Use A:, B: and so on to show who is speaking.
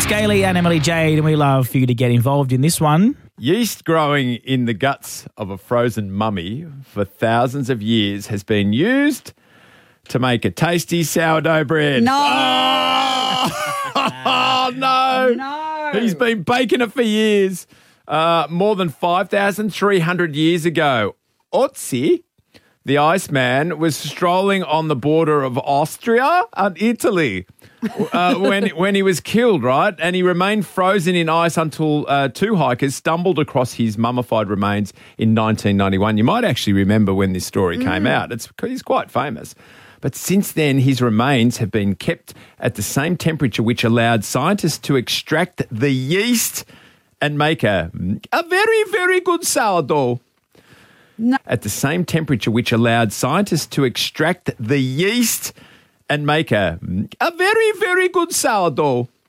A: Scaly and Emily Jade, and we love for you to get involved in this one.
B: Yeast growing in the guts of a frozen mummy for thousands of years has been used to make a tasty sourdough bread.
C: No.
B: Oh, no.
C: No.
B: He's been baking it for years. More than 5,300 years ago, Otzi, the Iceman, was strolling on the border of Austria and Italy when he was killed, right? And he remained frozen in ice until two hikers stumbled across his mummified remains in 1991. You might actually remember when this story came out. He's quite famous. But since then, his remains have been kept at the same temperature which allowed scientists to extract the yeast and make a very, very good sourdough.
C: No.
B: At the same temperature which allowed scientists to extract the yeast and make a very, very good sourdough.